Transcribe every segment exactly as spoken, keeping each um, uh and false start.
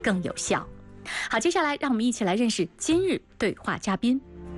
更有效。好，接下来让我们一起来认识今日对话嘉宾。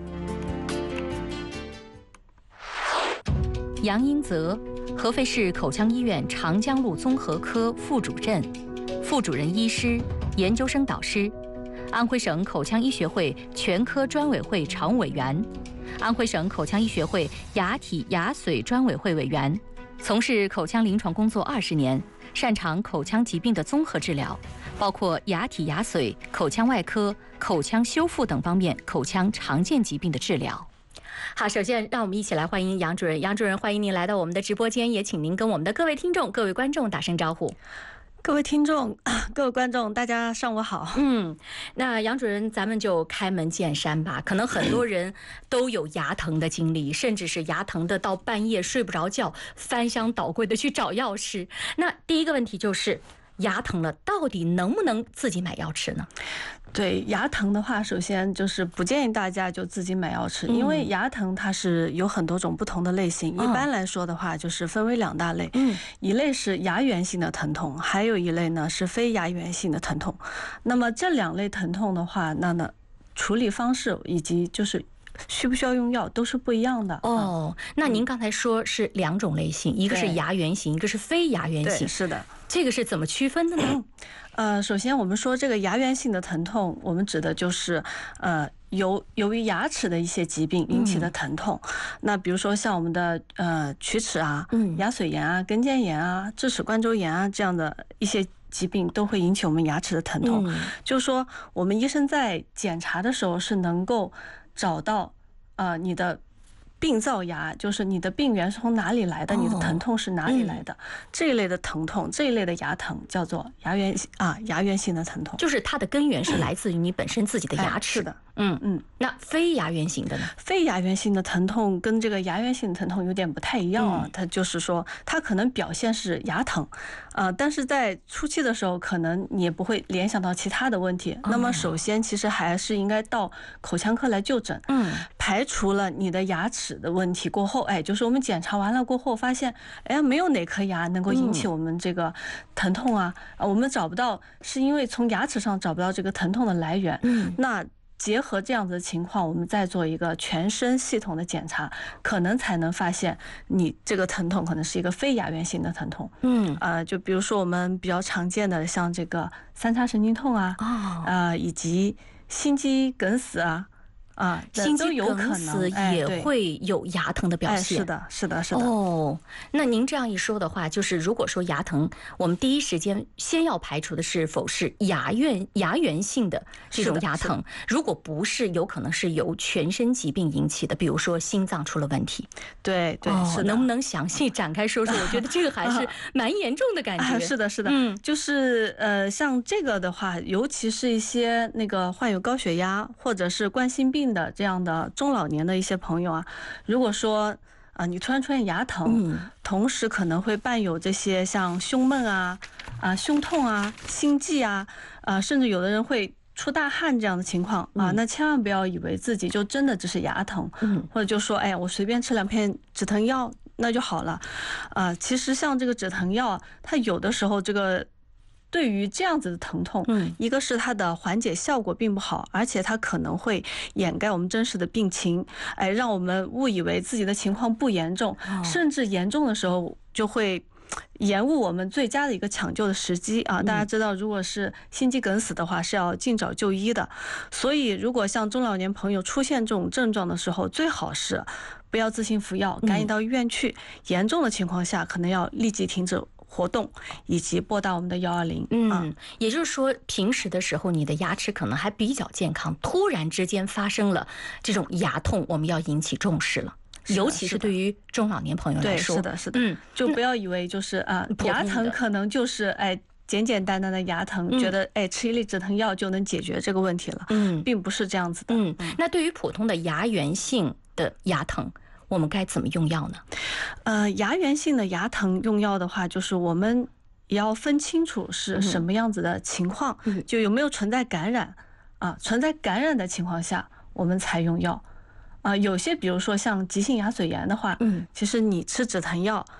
杨英泽，合肥市口腔医院长江路综合科副主任、副主任医师、研究生导师，安徽省口腔医学会全科专委会常务委员，安徽省口腔医学会牙体牙髓专委会委员，从事口腔临床工作二十年，擅长口腔疾病的综合治疗，包括牙体牙髓、口腔外科、口腔修复等方面口腔常见疾病的治疗。好，首先让我们一起来欢迎杨主任。杨主任，欢迎您来到我们的直播间，也请您跟我们的各位听众、各位观众打声招呼。 各位听众、各位观众，大家上午好。 嗯，那杨主任，咱们就开门见山吧。可能很多人都有牙疼的经历，甚至是牙疼的到半夜睡不着觉，翻箱倒柜的去找药吃。那第一个问题就是，牙疼了，到底能不能自己买药吃呢？ 对，牙疼的话，首先就是不建议大家就自己买药吃，因为牙疼它是有很多种不同的类型。一般来说的话，就是分为两大类，嗯，一类是牙源性的疼痛，还有一类呢是非牙源性的疼痛。那么这两类疼痛的话，那呢处理方式以及就是需不需要用药都是不一样的。 哦，那您刚才说是两种类型，一个是牙源型，一个是非牙源型。 是的。 这个是怎么区分的呢？ 呃，首先我们说这个牙源性的疼痛，我们指的就是呃由由于牙齿的一些疾病引起的疼痛。嗯、那比如说像我们的呃龋齿啊、嗯、牙髓炎啊、根尖炎啊、智齿冠周炎啊这样的一些疾病都会引起我们牙齿的疼痛。嗯、就是说我们医生在检查的时候是能够找到呃你的病灶牙，就是你的病源是从哪里来的，你的疼痛是哪里来的，这一类的疼痛，这一类的牙疼叫做牙源啊牙源性的疼痛， 就是它的根源是来自于你本身自己的牙齿。 是的。 嗯嗯，那非牙源型的呢？ 非牙源性的疼痛跟这个牙源性的疼痛有点不太一样啊。嗯、它就是说，它可能表现是牙疼，呃，但是在初期的时候，可能你也不会联想到其他的问题。哦、那么，首先其实还是应该到口腔科来就诊，嗯，排除了你的牙齿的问题过后，哎，就是我们检查完了过后，发现，哎，没有哪颗牙能够引起我们这个疼痛啊，啊，我们找不到，是因为从牙齿上找不到这个疼痛的来源。嗯，那结合这样子的情况，我们再做一个全身系统的检查，可能才能发现你这个疼痛可能是一个非牙源性的疼痛。嗯，呃，就比如说我们比较常见的像这个三叉神经痛啊，啊、呃，以及心肌梗死啊。啊， 心肌梗死也会有牙疼的表现。 哎、是的，是的，是的。 哦，那您这样一说的话，就是如果说牙疼，我们第一时间先要排除的是否是牙源牙源性的这种牙疼，如果不是，有可能是由全身疾病引起的，比如说心脏出了问题。 对对， 哦、 是的。 能不能详细展开说说？我觉得这个还是蛮严重的感觉。 啊、是的，是的，嗯，就是呃，像这个的话，尤其是一些那个患有高血压或者是冠心病的这样的中老年的一些朋友啊，如果说啊、呃、你突然出现牙疼，嗯、同时可能会伴有这些像胸闷啊、啊、呃、胸痛啊、心悸啊，啊、呃、甚至有的人会出大汗这样的情况啊，嗯、那千万不要以为自己就真的只是牙疼，嗯、或者就说哎我随便吃两片止疼药那就好了，啊、呃，其实像这个止疼药，它有的时候这个。对于这样子的疼痛，嗯，一个是它的缓解效果并不好，而且它可能会掩盖我们真实的病情，哎，让我们误以为自己的情况不严重，哦、甚至严重的时候就会延误我们最佳的一个抢救的时机啊！大家知道，如果是心肌梗死的话，是要尽早就医的。所以，如果像中老年朋友出现这种症状的时候，最好是不要自行服药，赶紧到医院去。严重的情况下，可能要立即停止活动，以及拨打我们的幺二零。 嗯，也就是说，平时的时候你的牙齿可能还比较健康，突然之间发生了这种牙痛，我们要引起重视了。尤其是对于中老年朋友来说， 是的，是的，嗯，就不要以为就是啊，牙疼可能就是哎简简单单的牙疼，嗯、觉得哎吃一粒止疼药就能解决这个问题了，嗯，并不是这样子的。 嗯，那对于普通的牙源性的牙疼，我们该怎么用药呢？ 呃，牙源性的牙疼用药的话，就是我们也要分清楚是什么样子的情况，嗯、就有没有存在感染啊？存在感染的情况下，我们才用药。啊、呃，有些比如说像急性牙髓炎的话，嗯，其实你吃止疼药，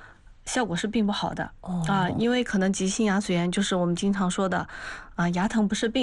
效果是并不好的哦啊，因为可能急性牙髓炎就是我们经常说的啊，牙疼不是病。